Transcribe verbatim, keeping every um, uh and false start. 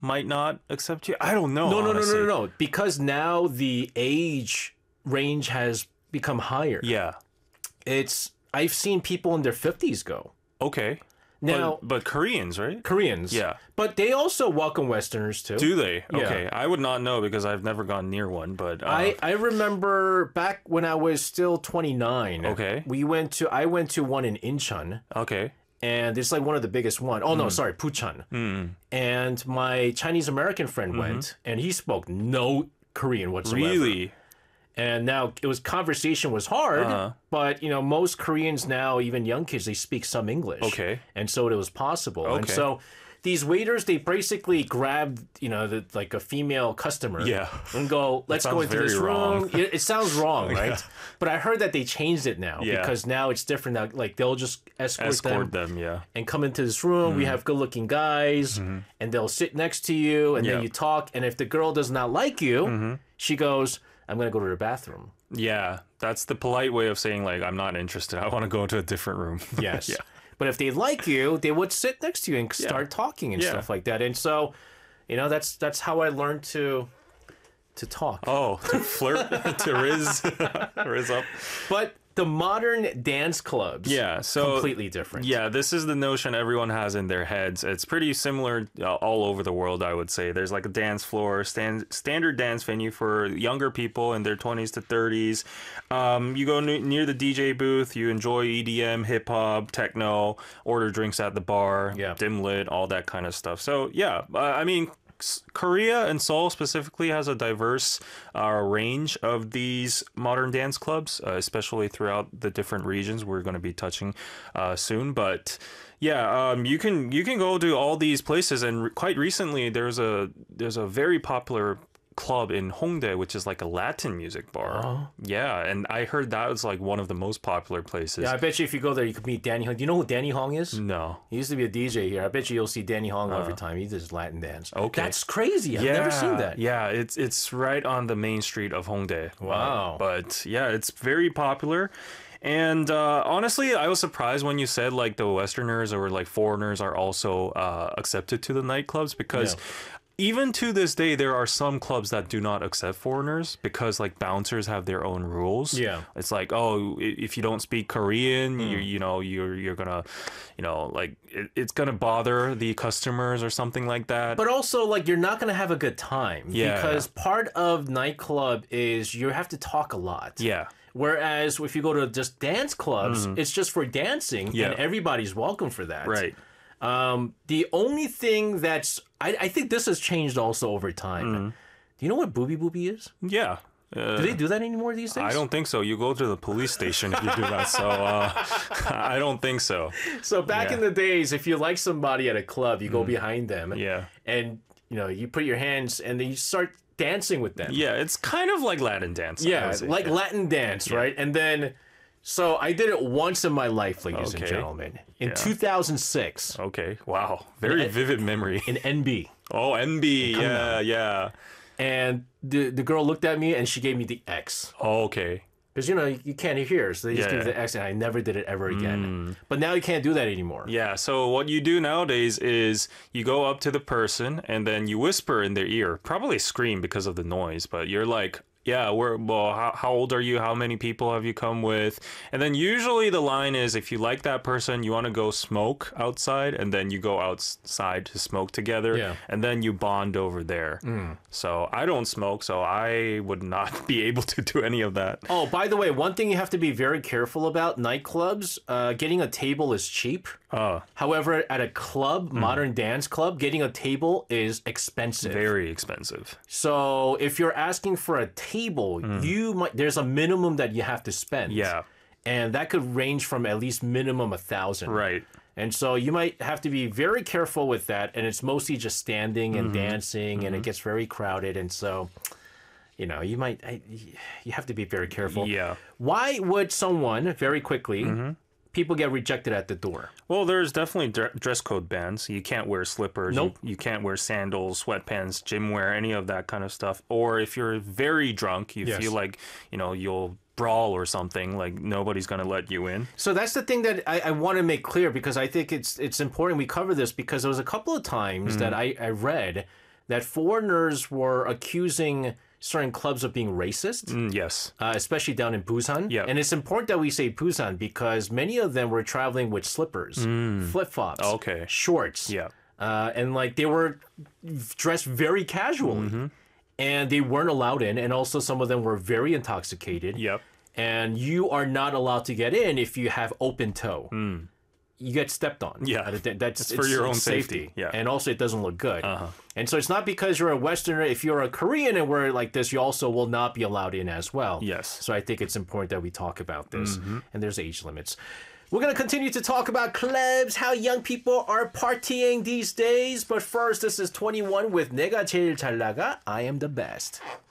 might not accept you. I don't know. No, no, no, honestly. no, no, no. Because now the age range has become higher. Yeah. It's I've seen people in their fifties go. Okay. Now, but, but Koreans, right? Koreans. Yeah. But they also welcome Westerners too. Do they? Yeah. Okay. I would not know because I've never gone near one, but uh, I, I remember back when I was still twenty-nine. Okay. We went to I went to one in Incheon, okay. and it's like one of the biggest one. Oh no, Hmm. sorry, Pucheon. And my Chinese American friend went, and he spoke no Korean whatsoever. Mm-hmm. Really? And now it was conversation was hard, Uh-huh. but you know most Koreans now, even young kids, they speak some English. Okay. And so it was possible. And Okay. so these waiters, they basically grabbed you know the, like a female customer. Yeah. And go, let's go sounds into this very room. wrong. It, it sounds wrong, right? Yeah. But I heard that they changed it now Yeah. because now it's different. Now, like they'll just escort, Escort them, them, yeah. and come into this room. We have good-looking guys, and they'll sit next to you, and Mm-hmm. Yeah. then you talk. And if the girl does not like you, Mm-hmm. she goes, "I'm gonna go to the bathroom." Yeah. That's the polite way of saying, like, I'm not interested. I want to go to a different room. Yes. Yeah. But if they like you, they would sit next to you and start talking and Yeah. stuff like that. And so, you know, that's that's how I learned to to talk. Oh, to flirt, to riz, riz up. But the modern dance clubs, Yeah, so completely different. Yeah, this is the notion everyone has in their heads. It's pretty similar uh, all over the world, I would say. There's like a dance floor, stand, standard dance venue for younger people in their twenties to thirties. Um, you go n- near the D J booth, you enjoy E D M, hip hop, techno, order drinks at the bar, Yeah. dim lit, all that kind of stuff. So yeah, uh, I mean, S- Korea and Seoul specifically has a diverse uh, range of these modern dance clubs, uh, especially throughout the different regions we're going to be touching uh, soon. But yeah, um, you can you can go to all these places, and re- quite recently there's a there's a very popular club in Hongdae, which is like a Latin music bar. Yeah, and I heard that was like one of the most popular places. Yeah, I bet you if you go there, you could meet Danny Hong. Do you know who Danny Hong is? No. He used to be a D J here. I bet you you'll see Danny Hong every time. He does Latin dance. Uh. Okay. That's crazy. I've never seen that. Yeah, it's it's right on the main street of Hongdae. Wow. Uh, but yeah, it's very popular. And uh, honestly, I was surprised when you said like the Westerners or like foreigners are also uh, accepted to the nightclubs because even to this day, there are some clubs that do not accept foreigners because like bouncers have their own rules. Yeah. It's like, oh, i- if you don't speak Korean, you you know, you're you're gonna, you know, like it, it's gonna bother the customers or something like that. But also, like, you're not going to have a good time. Yeah. Because part of nightclub is you have to talk a lot. yeah. Whereas if you go to just dance clubs, it's just for dancing, Mm-hmm. Yeah. and everybody's welcome for that. Right. Um, the only thing that's, I, I think this has changed also over time. Mm-hmm. Do you know what booby booby is? Yeah. Uh, Do they do that anymore these days? I don't think so. You go to the police station if you do that. So uh, I don't think so. So back Yeah. in the days, if you like somebody at a club, you go behind them, Yeah. and you know you put your hands and then you start dancing with them. Yeah, it's kind of like Latin dance. I Yeah, would say. like Yeah. Latin dance, right? And then, so I did it once in my life, ladies and Okay. gentlemen, in Yeah. two thousand six Okay. Wow. Very Yeah. vivid memory. in N B. Oh, N B. Yeah, yeah. And the the girl looked at me and she gave me the X. Oh, okay. Because, you know, you, you can't hear, so they just Yeah, give you yeah. the X, and I never did it ever again. But now you can't do that anymore. Yeah, so what you do nowadays is you go up to the person and then you whisper in their ear, probably scream because of the noise, but you're like, yeah, we're, well, how, how old are you? How many people have you come with? And then usually the line is if you like that person, you want to go smoke outside, and then you go outside to smoke together, Yeah. and then you bond over there. So I don't smoke, so I would not be able to do any of that. Oh, by the way, one thing you have to be very careful about, nightclubs, uh, getting a table is cheap. Uh, However, at a club, modern dance club, getting a table is expensive. very expensive. So if you're asking for a table, you might there's a minimum that you have to spend. Yeah. And that could range from at least minimum a thousand. Right. And so you might have to be very careful with that. And it's mostly just standing and Mm-hmm. dancing, and it gets very crowded. And so, you know, you might I, you have to be very careful. Yeah. Why would someone very quickly Mm-hmm. people get rejected at the door? Well, there's definitely dre- dress code bans. You can't wear slippers. Nope. You, you can't wear sandals, sweatpants, gym wear, any of that kind of stuff. Or if you're very drunk, you Yes. feel like, you know, you'll brawl or something, like nobody's going to let you in. So that's the thing that I, I want to make clear, because I think it's it's important we cover this, because there was a couple of times that I, I read that foreigners were accusing certain clubs of being racist, Mm, yes. uh, especially down in Busan. Yep. And it's important that we say Busan because many of them were traveling with slippers, flip-flops, Okay. shorts. Yeah. Uh, and like they were dressed very casually. And they weren't allowed in. And also some of them were very intoxicated. Yep. And you are not allowed to get in if you have open toe. You get stepped on. Yeah. Uh, that- that's It's for your own safety. Yeah. And also, it doesn't look good. Uh-huh. And so, it's not because you're a Westerner. If you're a Korean and we're like this, you also will not be allowed in as well. Yes. So, I think it's important that we talk about this. And there's age limits. We're going to continue to talk about clubs, how young people are partying these days. But first, this is twenty-one with 내가 제일 잘 나가, I am the best.